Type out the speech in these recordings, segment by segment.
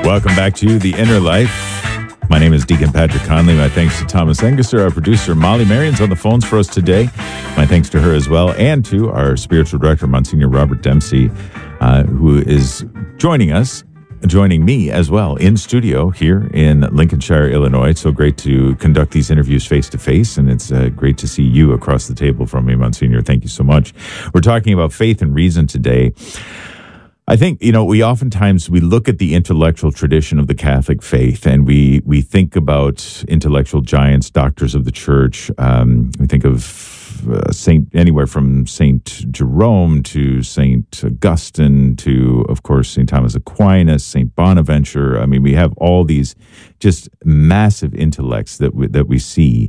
Welcome back to The Inner Life. My name is Deacon Patrick Conley. My thanks to Thomas Engesser, our producer. Molly Marion's on the phones for us today. My thanks to her as well, and to our spiritual director, Monsignor Robert Dempsey, who is joining me as well in studio here in Lincolnshire, Illinois. It's so great to conduct these interviews face-to-face, and it's great to see you across the table from me, Monsignor. Thank you so much. We're talking about faith and reason today. I think, we oftentimes look at the intellectual tradition of the Catholic faith, and we think about intellectual giants, doctors of the church. We think of anywhere from Saint Jerome to Saint Augustine to, of course, Saint Thomas Aquinas, Saint Bonaventure. I mean, we have all these just massive intellects that we see.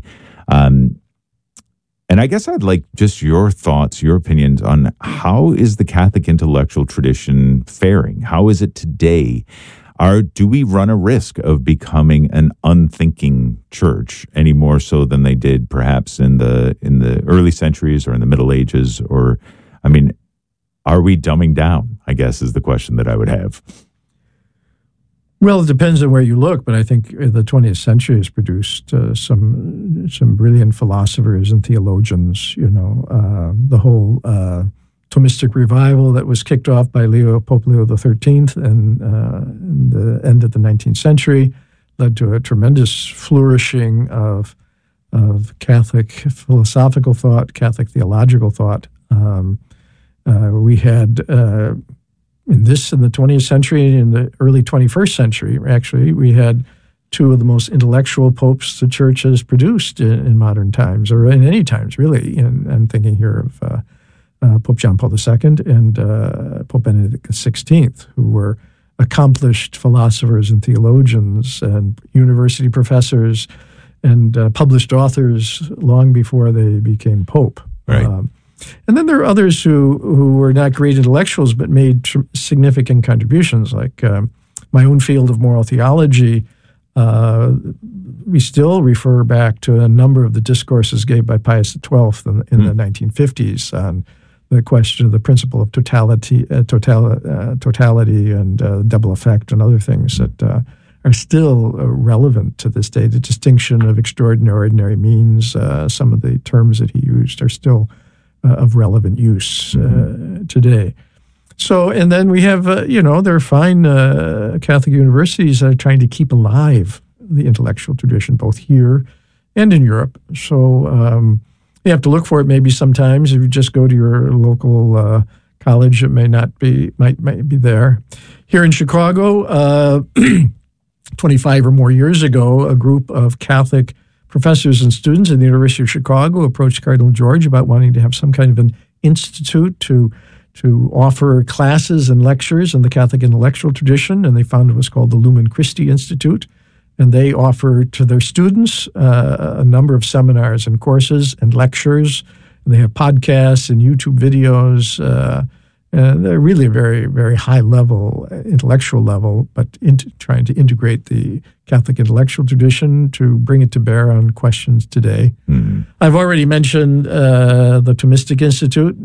And I guess I'd like just your thoughts, your opinions on how is the Catholic intellectual tradition faring? How is it today? Do we run a risk of becoming an unthinking church any more so than they did perhaps in the early centuries or in the Middle Ages? Or, are we dumbing down, I guess, is the question that I would have. Well, it depends on where you look, but I think the 20th century has produced some brilliant philosophers and theologians. The whole Thomistic revival that was kicked off by Pope Leo XIII and in the end of the 19th century led to a tremendous flourishing of Catholic philosophical thought, Catholic theological thought. We had in the 20th century, in the early 21st century, actually, we had two of the most intellectual popes the church has produced in modern times, or in any times, really. And I'm thinking here of Pope John Paul II and Pope Benedict XVI, who were accomplished philosophers and theologians and university professors and published authors long before they became pope. Right. And then there are others who were not great intellectuals but made significant contributions, like my own field of moral theology. We still refer back to a number of the discourses given by Pius XII in the 1950s on the question of the principle of totality and double effect and other things that are still relevant to this day. The distinction of extraordinary, ordinary means, some of the terms that he used are still of relevant use today. So, and then we have, there are fine Catholic universities that are trying to keep alive the intellectual tradition, both here and in Europe. So you have to look for it maybe sometimes. If you just go to your local college, it might be there. Here in Chicago, 25 or more years ago, a group of Catholic professors and students at the University of Chicago approached Cardinal George about wanting to have some kind of an institute to offer classes and lectures in the Catholic intellectual tradition, and they founded what's called the Lumen Christi Institute. And they offer to their students a number of seminars and courses and lectures. And they have podcasts and YouTube videos. And they're really a very, very high level, intellectual level, but trying to integrate the Catholic intellectual tradition to bring it to bear on questions today. Mm-hmm. I've already mentioned the Thomistic Institute.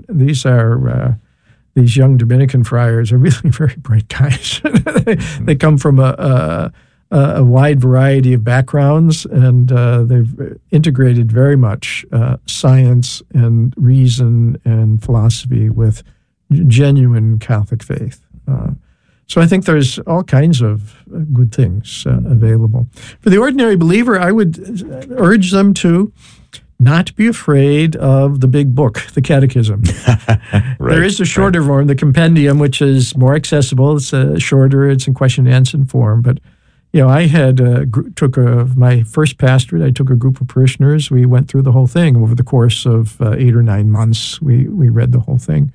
These young Dominican friars are really very bright guys. They come from a wide variety of backgrounds, and they've integrated very much science and reason and philosophy with genuine Catholic faith. So I think there's all kinds of good things available. For the ordinary believer, I would urge them to not be afraid of the big book, the Catechism. Right, there is a shorter form, the Compendium, which is more accessible. It's shorter. It's in question and answer form. But, I had my first pastorate, I took a group of parishioners. We went through the whole thing over the course of 8 or 9 months. We read the whole thing.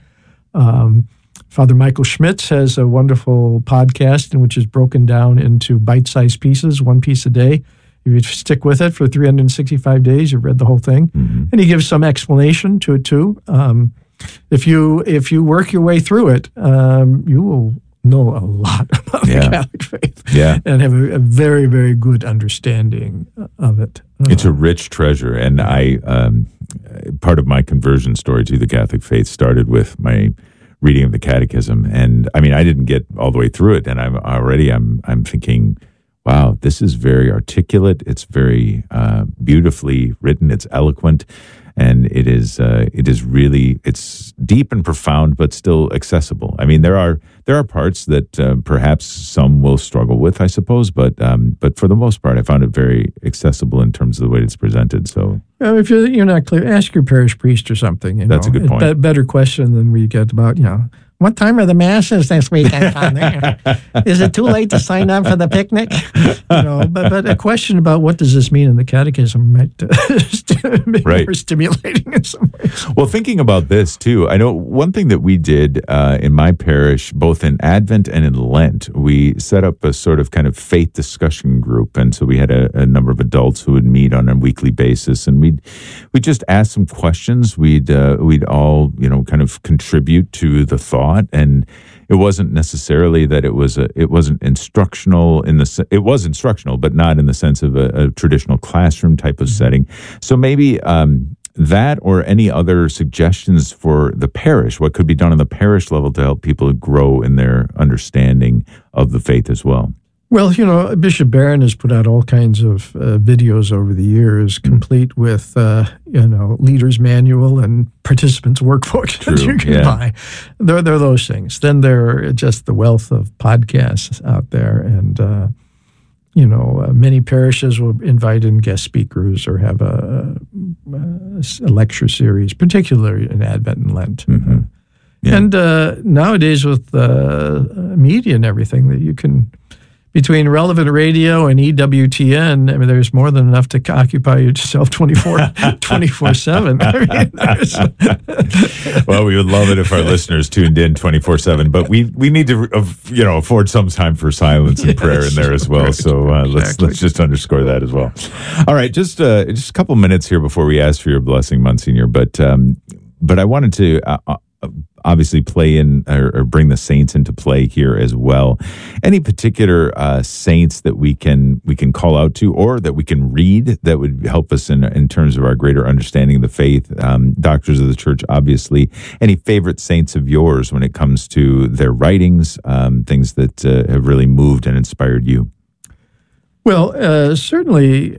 Father Michael Schmitz has a wonderful podcast in which is broken down into bite-sized pieces, one piece a day. If you stick with it for 365 days, you've read the whole thing. Mm-hmm. And he gives some explanation to it too. If you work your way through it, you will know a lot about the Catholic faith and have a very, very good understanding of it. It's a rich treasure. And I part of my conversion story to the Catholic faith started with my reading of the Catechism. And I mean, I didn't get all the way through it, and I'm thinking, wow, this is very articulate. It's very beautifully written. It's eloquent, and it is really, it's deep and profound, but still accessible. I mean, there are parts that perhaps some will struggle with, I suppose, but for the most part, I found it very accessible in terms of the way it's presented. So, if you're not clear, ask your parish priest or something. That's a good point. Better question than we get about, what time are the masses this weekend, Father? Is it too late to sign up for the picnic? But a question about what does this mean in the Catechism might be more stimulating in some ways. Well, thinking about this too, I know one thing that we did in my parish, both in Advent and in Lent, we set up a sort of kind of faith discussion group, and so we had a number of adults who would meet on a weekly basis, and we'd just ask some questions. We'd all kind of contribute to the thought. And it wasn't necessarily that it wasn't instructional it was instructional, but not in the sense of a traditional classroom type of setting. So maybe that or any other suggestions for the parish, what could be done on the parish level to help people grow in their understanding of the faith as well. Well, Bishop Barron has put out all kinds of videos over the years, complete with, leader's manual and participants' workbook that you can buy. There are those things. Then there are just the wealth of podcasts out there. And, many parishes will invite in guest speakers or have a lecture series, particularly in Advent and Lent. Mm-hmm. Yeah. And nowadays with media and everything that you can... Between Relevant Radio and EWTN, I mean, there's more than enough to occupy yourself 24/7. Well, we would love it if our listeners tuned in 24/7, but we need to afford some time for silence and prayer in there as well. Right. So let's just underscore that as well. All right, just a couple minutes here before we ask for your blessing, Monsignor. But I wanted to. Obviously play in or bring the saints into play here as well. Any particular saints that we can call out to or that we can read that would help us in terms of our greater understanding of the faith? Doctors of the Church, obviously. Any favorite saints of yours when it comes to their writings, things that have really moved and inspired you? Well, certainly...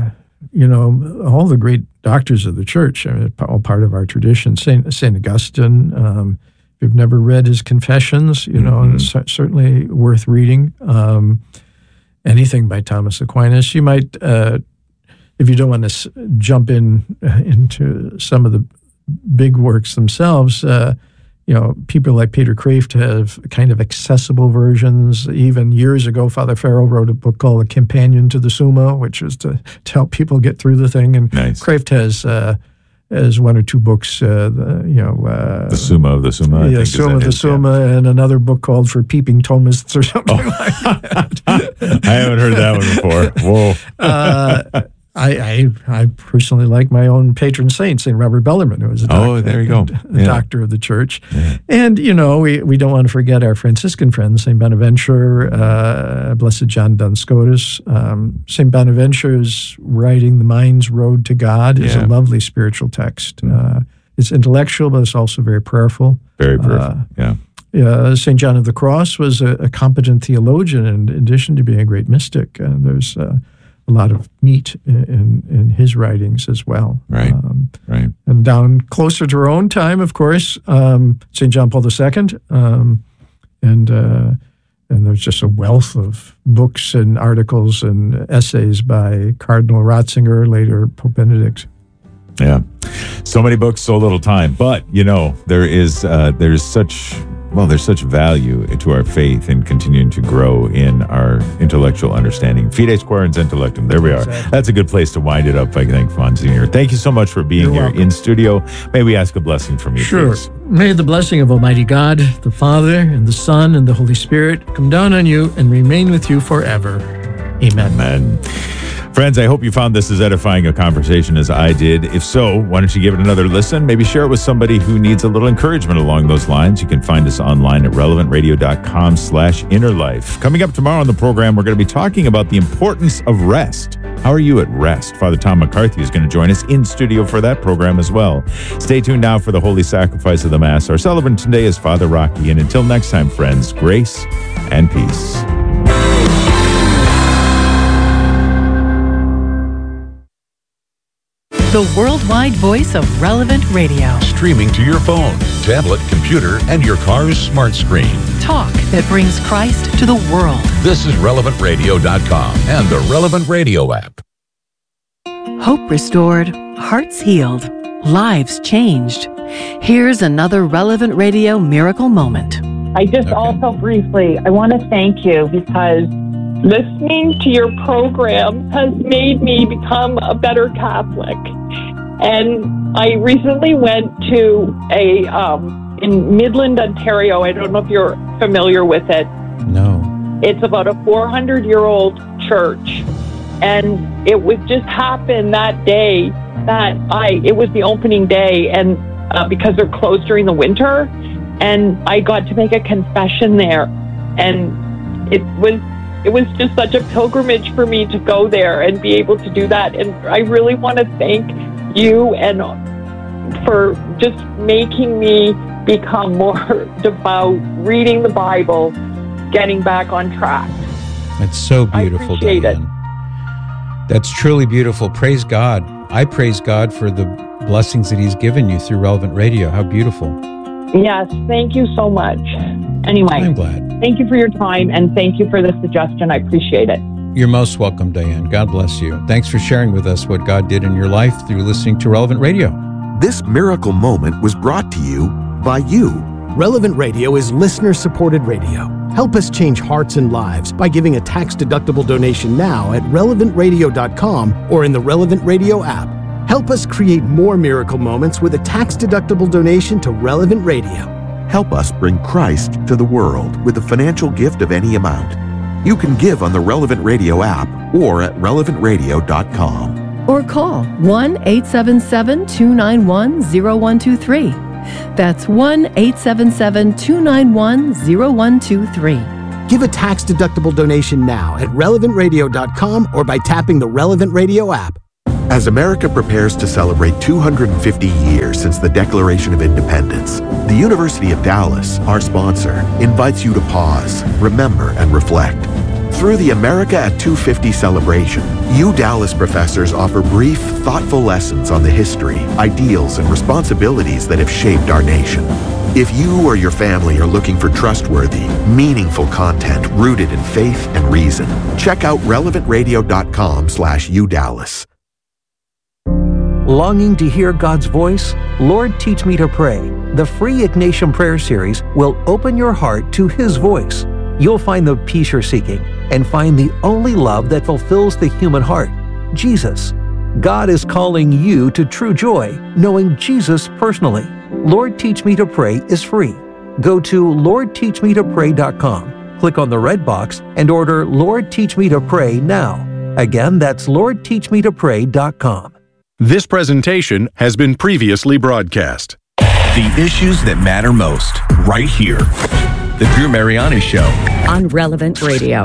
all the great doctors of the Church, all part of our tradition. St. Augustine, if you've never read his Confessions, it's certainly worth reading. Anything by Thomas Aquinas. You might, if you don't want to jump into some of the big works themselves, people like Peter Kreeft have kind of accessible versions. Even years ago, Father Farrell wrote a book called A Companion to the Summa, which was to help people get through the thing. And nice. Kreeft has one or two books, the Summa of the Summa. Yeah, Summa of the Summa, and another book called For Peeping Thomists or something like that. I haven't heard that one before. Whoa. I personally like my own patron saint, St. Robert Bellarmine, who was a doctor, there you go. Doctor of the Church. Yeah. And, we don't want to forget our Franciscan friends, St. Bonaventure, Blessed John Duns Scotus. St. Bonaventure's writing The Mind's Road to God is a lovely spiritual text. It's intellectual, but it's also very prayerful. Very prayerful, St. John of the Cross was a competent theologian, in addition to being a great mystic. There's a lot of meat in his writings as well. Right, right. And down closer to our own time, of course, St. John Paul II, and there's just a wealth of books and articles and essays by Cardinal Ratzinger, later Pope Benedict. Yeah, so many books, so little time. But there's such value to our faith in continuing to grow in our intellectual understanding. Fides Quaerens Intellectum. There we are. Exactly. That's a good place to wind it up, I think, Monsignor. Thank you so much for being here in studio. May we ask a blessing from you, please? May the blessing of Almighty God, the Father, and the Son, and the Holy Spirit come down on you and remain with you forever. Amen. Amen. Friends, I hope you found this as edifying a conversation as I did. If so, why don't you give it another listen? Maybe share it with somebody who needs a little encouragement along those lines. You can find us online at relevantradio.com/innerlife. Coming up tomorrow on the program, we're going to be talking about the importance of rest. How are you at rest? Father Tom McCarthy is going to join us in studio for that program as well. Stay tuned now for the Holy Sacrifice of the Mass. Our celebrant today is Father Rocky. And until next time, friends, grace and peace. The worldwide voice of Relevant Radio. Streaming to your phone, tablet, computer, and your car's smart screen. Talk that brings Christ to the world. This is RelevantRadio.com and the Relevant Radio app. Hope restored, hearts healed, lives changed. Here's another Relevant Radio miracle moment. I just also briefly, I want to thank you because listening to your program has made me become a better Catholic. And I recently went to in Midland, Ontario. I don't know if you're familiar with it. No. It's about a 400-year-old church. And it would just happen that day that it was the opening day, and because they're closed during the winter, and I got to make a confession there. And it was just such a pilgrimage for me to go there and be able to do that. And I really want to thank you and for just making me become more devout, reading the Bible, getting back on track. That's so beautiful, Diane. That's truly beautiful. Praise God. I praise God for the blessings that He's given you through Relevant Radio. How beautiful. Yes, thank you so much. Anyway, I'm glad. Thank you for your time, and thank you for the suggestion. I appreciate it. You're most welcome, Diane. God bless you. Thanks for sharing with us what God did in your life through listening to Relevant Radio. This miracle moment was brought to you by you. Relevant Radio is listener-supported radio. Help us change hearts and lives by giving a tax-deductible donation now at relevantradio.com or in the Relevant Radio app. Help us create more miracle moments with a tax-deductible donation to Relevant Radio. Help us bring Christ to the world with a financial gift of any amount. You can give on the Relevant Radio app or at relevantradio.com. Or call 1-877-291-0123. That's 1-877-291-0123. Give a tax-deductible donation now at relevantradio.com or by tapping the Relevant Radio app. As America prepares to celebrate 250 years since the Declaration of Independence, the University of Dallas, our sponsor, invites you to pause, remember, and reflect. Through the America at 250 celebration, Dallas professors offer brief, thoughtful lessons on the history, ideals, and responsibilities that have shaped our nation. If you or your family are looking for trustworthy, meaningful content rooted in faith and reason, check out relevantradio.com/UDallas. Longing to hear God's voice? Lord, Teach Me to Pray. The free Ignatian Prayer Series will open your heart to His voice. You'll find the peace you're seeking and find the only love that fulfills the human heart, Jesus. God is calling you to true joy, knowing Jesus personally. Lord, Teach Me to Pray is free. Go to LordTeachMeToPray.com, click on the red box, and order Lord, Teach Me to Pray now. Again, that's LordTeachMeToPray.com. This presentation has been previously broadcast. The issues that matter most, right here. The Drew Mariani Show. On Relevant Radio.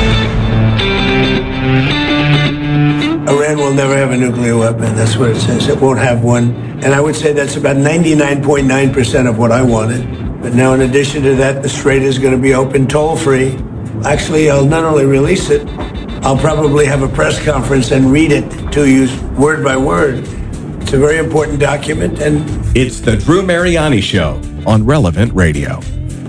Iran will never have a nuclear weapon. That's what it says. It won't have one. And I would say that's about 99.9% of what I wanted. But now in addition to that, the Strait is going to be open toll-free. Actually, I'll not only release it, I'll probably have a press conference and read it to you word by word. It's a very important document. And it's the Drew Mariani Show on Relevant Radio.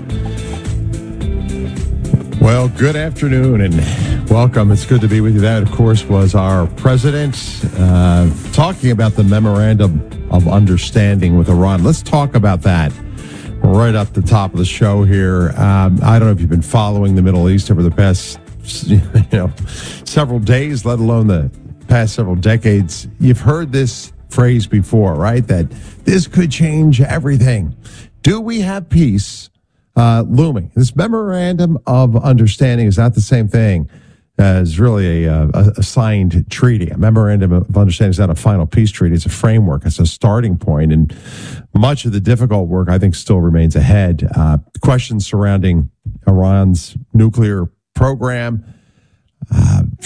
Well, good afternoon and welcome. It's good to be with you. That, of course, was our president talking about the Memorandum of Understanding with Iran. Let's talk about that right up the top of the show here. I don't know if you've been following the Middle East over the past several days, let alone the past several decades. You've heard this phrase before, right? That this could change everything. Do we have peace looming? This Memorandum of Understanding is not the same thing as really a signed treaty. A Memorandum of Understanding is not a final peace treaty. It's a framework. It's a starting point. And much of the difficult work, I think, still remains ahead. Questions surrounding Iran's nuclear program,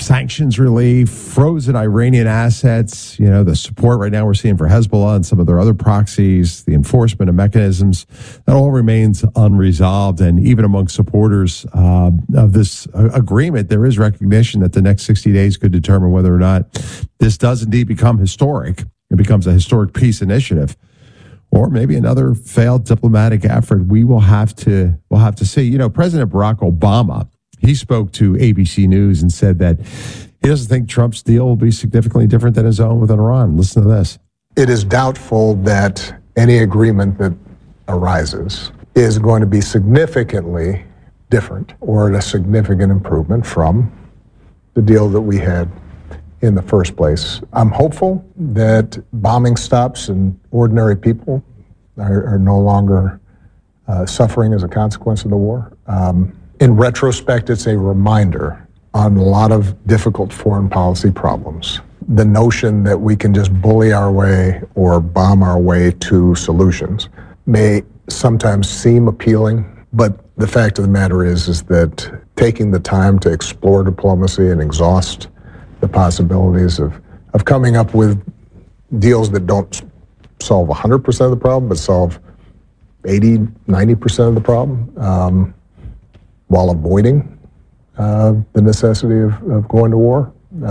sanctions relief, frozen Iranian assets, the support right now we're seeing for Hezbollah and some of their other proxies, the enforcement of mechanisms, that all remains unresolved. And even among supporters of this agreement, there is recognition that the next 60 days could determine whether or not this does indeed become historic. It becomes a historic peace initiative, or maybe another failed diplomatic effort. We'll have to see. President Barack Obama, he spoke to ABC News and said that he doesn't think Trump's deal will be significantly different than his own with Iran. Listen to this. It is doubtful that any agreement that arises is going to be significantly different or a significant improvement from the deal that we had in the first place. I'm hopeful that bombing stops and ordinary people are no longer suffering as a consequence of the war. In retrospect, it's a reminder on a lot of difficult foreign policy problems. The notion that we can just bully our way or bomb our way to solutions may sometimes seem appealing, but the fact of the matter is that taking the time to explore diplomacy and exhaust the possibilities of coming up with deals that don't solve 100% of the problem, but solve 80, 90% of the problem, while avoiding the necessity of going to war.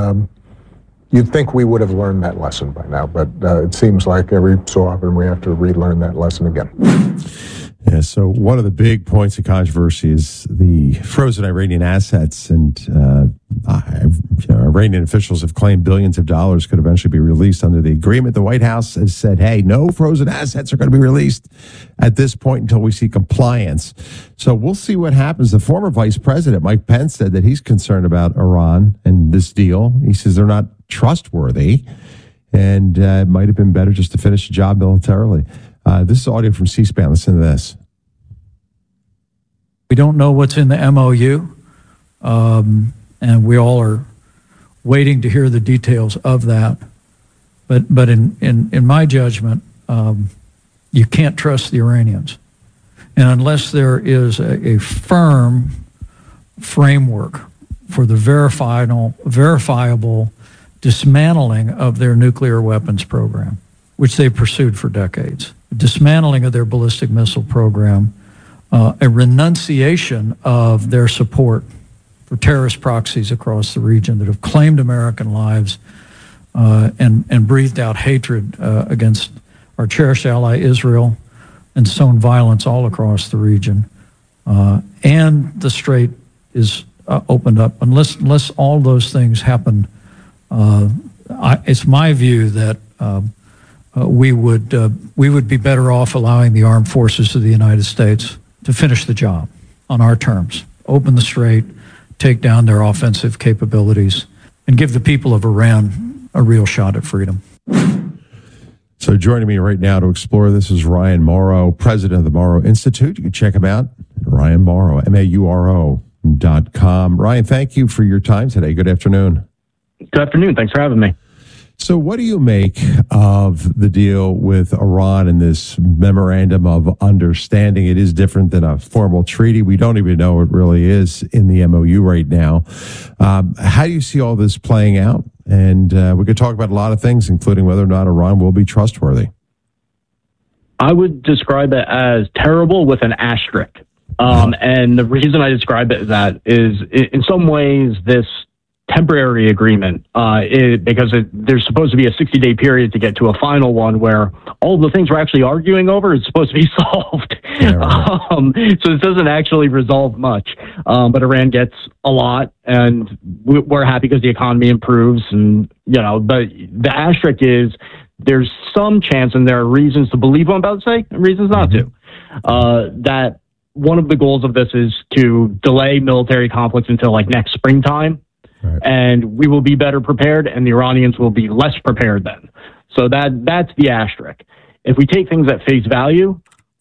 You'd think we would have learned that lesson by now, but it seems like every so often we have to relearn that lesson again. Yeah, so one of the big points of controversy is the frozen Iranian assets, and Iranian officials have claimed billions of dollars could eventually be released under the agreement. The White House has said, hey, no frozen assets are going to be released at this point until we see compliance. So we'll see what happens. The former Vice President, Mike Pence, said that he's concerned about Iran and this deal. He says they're not trustworthy, and it might have been better just to finish the job militarily. This is audio from C-SPAN. Listen to this. We don't know what's in the MOU, and we all are waiting to hear the details of that. But in my judgment, you can't trust the Iranians. And unless there is a firm framework for the verifiable dismantling of their nuclear weapons program, which they pursued for decades, dismantling of their ballistic missile program, a renunciation of their support for terrorist proxies across the region that have claimed American lives and breathed out hatred against our cherished ally Israel and sown violence all across the region. And the Strait is opened up. Unless all those things happen, it's my view that we would be better off allowing the armed forces of the United States to finish the job on our terms, open the Strait, take down their offensive capabilities, and give the people of Iran a real shot at freedom. So joining me right now to explore this is Ryan Mauro, president of the Mauro Institute. You can check him out at Ryan Mauro, MAURO.com. Ryan, thank you for your time today. Good afternoon. Good afternoon. Thanks for having me. So what do you make of the deal with Iran and this memorandum of understanding? It is different than a formal treaty. We don't even know what it really is in the MOU right now. How do you see all this playing out? And we could talk about a lot of things, including whether or not Iran will be trustworthy. I would describe it as terrible with an asterisk. And the reason I describe it as that is, in some ways, this temporary agreement, because there's supposed to be a 60-day period to get to a final one where all the things we're actually arguing over is supposed to be solved. Yeah, right. So it doesn't actually resolve much. But Iran gets a lot, and we're happy because the economy improves. And, but the asterisk is there's some chance, and there are reasons to believe what I'm about to say and reasons not to, that one of the goals of this is to delay military conflicts until next springtime. Right. And we will be better prepared, and the Iranians will be less prepared then. So that's the asterisk. If we take things at face value,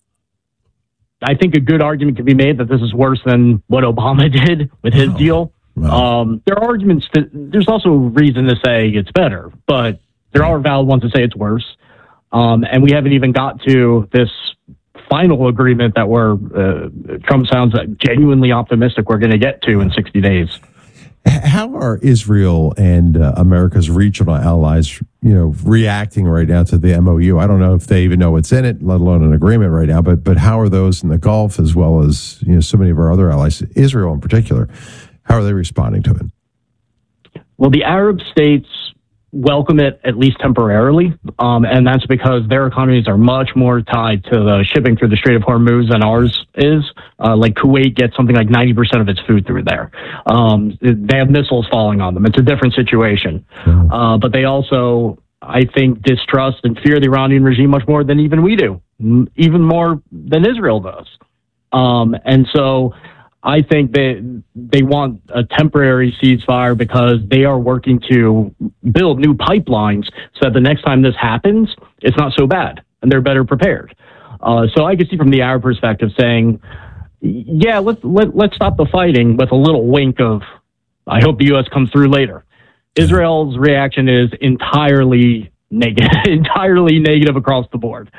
I think a good argument can be made that this is worse than what Obama did with his deal. Wow. There are arguments there's also reason to say it's better, but there are valid ones to say it's worse. And we haven't even got to this final agreement that Trump sounds genuinely optimistic we're going to get to in 60 days. How are Israel and America's regional allies, reacting right now to the MOU? I don't know if they even know what's in it, let alone an agreement right now. But how are those in the Gulf, as well as so many of our other allies, Israel in particular? How are they responding to it? Well, the Arab states welcome it, at least temporarily, and that's because their economies are much more tied to the shipping through the Strait of Hormuz than ours is. Like Kuwait gets something like 90% of its food through there. They have missiles falling on them. It's a different situation. But they also, I think, distrust and fear the Iranian regime much more than even we do, even more than Israel does. And so I think they want a temporary ceasefire because they are working to build new pipelines so that the next time this happens, it's not so bad and they're better prepared. So I could see from the Arab perspective saying, yeah, let's stop the fighting, with a little wink of, I hope the U.S. comes through later. Israel's reaction is entirely negative across the board.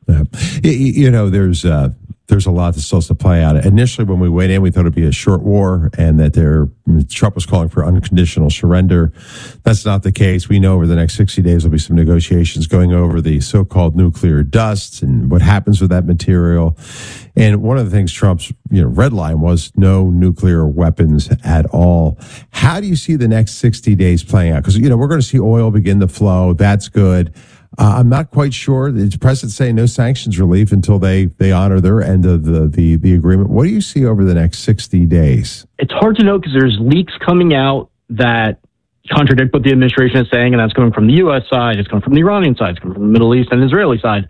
There's a lot that still has to play out. Initially, when we went in, we thought it'd be a short war and that Trump was calling for unconditional surrender. That's not the case. We know over the next 60 days, there'll be some negotiations going over the so-called nuclear dust and what happens with that material. And one of the things Trump's red line was no nuclear weapons at all. How do you see the next 60 days playing out? Because, we're going to see oil begin to flow. That's good. I'm not quite sure. The president's saying no sanctions relief until they honor their end of the agreement. What do you see over the next 60 days? It's hard to know because there's leaks coming out that contradict what the administration is saying, and that's coming from the U.S. side, it's coming from the Iranian side, it's coming from the Middle East and Israeli side.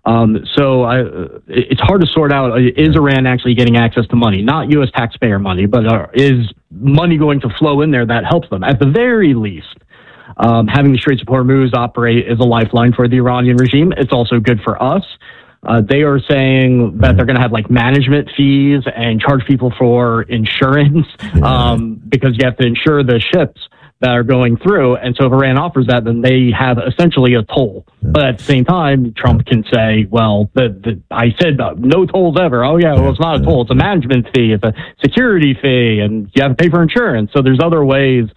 It's hard to sort out, is Iran actually getting access to money? Not U.S. taxpayer money, but is money going to flow in there that helps them? At the very least, having the Straits of Hormuz operate is a lifeline for the Iranian regime. It's also good for us. They are saying that they're going to have management fees and charge people for insurance because you have to insure the ships that are going through. And so if Iran offers that, then they have essentially a toll. But at the same time, Trump can say, well, I said no tolls ever. Oh, yeah, well, it's not a toll. It's a management fee. It's a security fee. And you have to pay for insurance. So there's other ways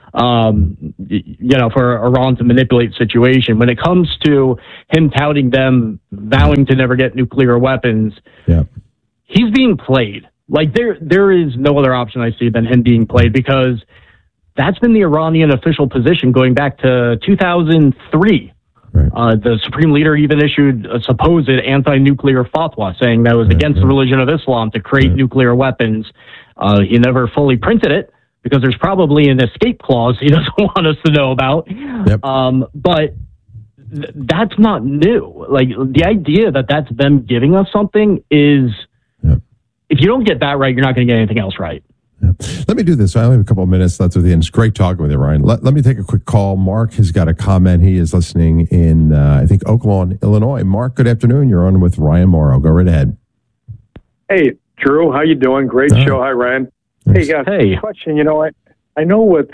for Iran to manipulate the situation. When it comes to him touting them, vowing to never get nuclear weapons, he's being played. There is no other option I see than him being played, because that's been the Iranian official position going back to 2003. The Supreme Leader even issued a supposed anti-nuclear fatwa saying that it was against the religion of Islam to create nuclear weapons. He never fully printed it, because there's probably an escape clause he doesn't want us to know about. But that's not new. The idea that that's them giving us something is, if you don't get that right, you're not going to get anything else right. Let me do this. I only have a couple of minutes left with you, and it's great talking with you, Ryan. Let me take a quick call. Mark has got a comment. He is listening in, I think, Oaklawn, Illinois. Mark, good afternoon. You're on with Ryan Morrow. Go right ahead. Hey, Drew. How you doing? Great show. Hi, Ryan. Hey, question. I know with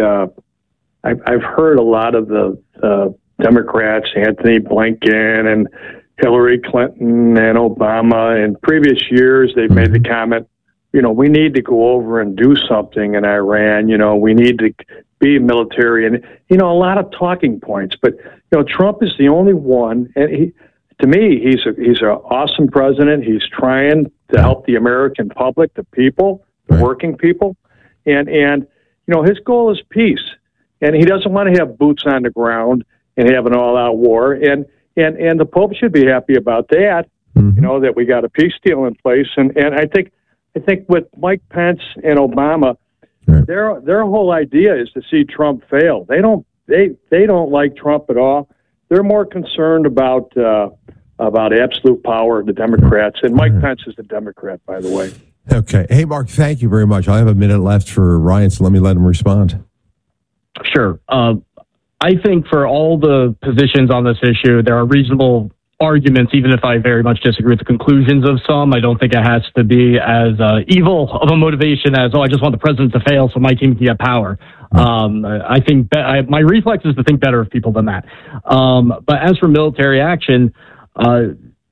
I've heard a lot of the Democrats, Anthony Blinken and Hillary Clinton and Obama, in previous years, they've made the comment, we need to go over and do something in Iran. We need to be military, and a lot of talking points. But Trump is the only one, and to me, he's an awesome president. He's trying to help the American public, the people, the working people, and his goal is peace, and he doesn't want to have boots on the ground and have an all-out war. And the Pope should be happy about that. That we got a peace deal in place. And I think with Mike Pence and Obama, their whole idea is to see Trump fail. They don't like Trump at all. They're more concerned about absolute power of the Democrats. And Mike Pence is a Democrat, by the way. Okay. Hey, Mark, thank you very much. I have a minute left for Ryan, so let me let him respond. Sure. I think for all the positions on this issue, there are reasonable arguments, even if I very much disagree with the conclusions of some. I don't think it has to be as evil of a motivation as, I just want the president to fail so my team can get power. I think my reflex is to think better of people than that. But as for military action,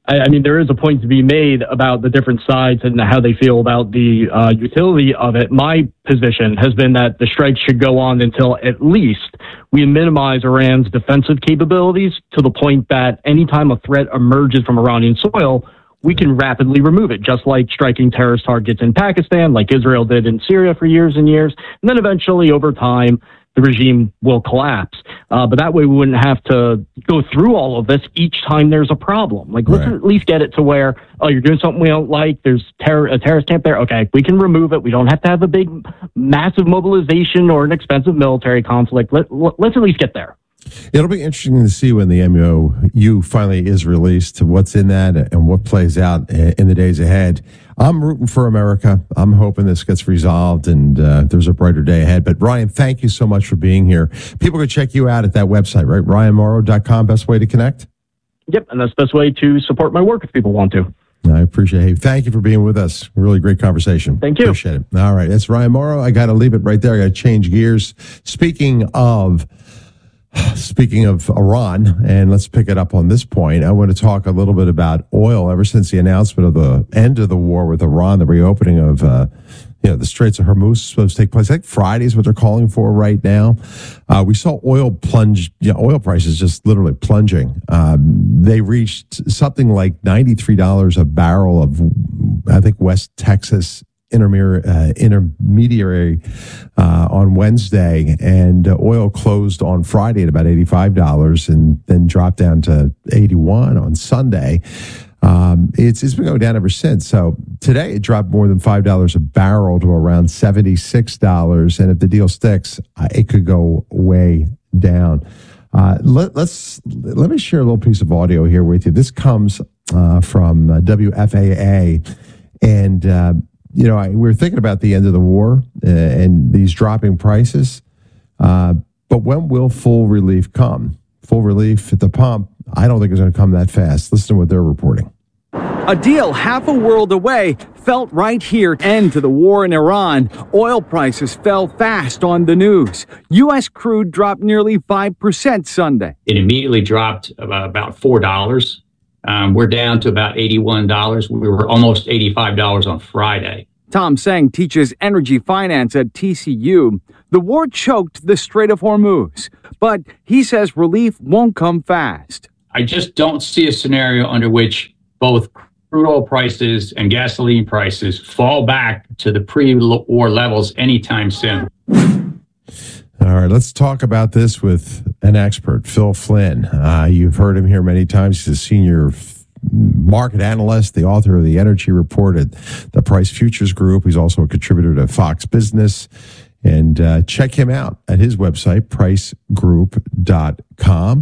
I mean, there is a point to be made about the different sides and how they feel about the utility of it. My position has been that the strike should go on until at least we minimize Iran's defensive capabilities to the point that anytime a threat emerges from Iranian soil, we can rapidly remove it, just like striking terrorist targets in Pakistan, like Israel did in Syria for years and years. And then eventually, over time, the regime will collapse. But that way we wouldn't have to go through all of this each time there's a problem. Like, let's at least get it to where, oh, you're doing something we don't like, there's a terrorist camp there. Okay, we can remove it. We don't have to have a big, massive mobilization or an expensive military conflict. Let's at least get there. It'll be interesting to see when the MOU finally is released, what's in that and what plays out in the days ahead. I'm rooting for America. I'm hoping this gets resolved and there's a brighter day ahead. But Ryan, thank you so much for being here. People can check you out at that website, right? RyanMauro.com, best way to connect? Yep, and that's the best way to support my work if people want to. I appreciate it. Hey, thank you for being with us. Really great conversation. Thank you. Appreciate it. All right, that's Ryan Mauro. I got to leave it right there. I got to change gears. Speaking of Iran, and let's pick it up on this point, I want to talk a little bit about oil. Ever since the announcement of the end of the war with Iran, the reopening of the Straits of Hormuz is supposed to take place. I think Friday is what they're calling for right now. We saw oil plunge, oil prices just literally plunging. They reached something like $93 a barrel of, I think, West Texas intermediary on Wednesday, and oil closed on Friday at about $85 and then dropped down to $81 on Sunday. It's been going down ever since. So today it dropped more than $5 a barrel to around $76, and if the deal sticks, it could go way down. Let me share a little piece of audio here with you. This comes from WFAA, and we were thinking about the end of the war and these dropping prices, but when will full relief come? Full relief at the pump, I don't think it's going to come that fast. Listen to what they're reporting. A deal half a world away felt right here. End to the war in Iran. Oil prices fell fast on the news. U.S. crude dropped nearly 5% Sunday. It immediately dropped about $4. We're down to about $81. We were almost $85 on Friday. Tom Tseng teaches energy finance at TCU. The war choked the Strait of Hormuz, but he says relief won't come fast. I just don't see a scenario under which both crude oil prices and gasoline prices fall back to the pre-war levels anytime soon. All right, let's talk about this with an expert, Phil Flynn. You've heard him here many times. He's a senior market analyst, the author of the Energy Report at the Price Futures Group. He's also a contributor to Fox Business. And check him out at his website, pricegroup.com.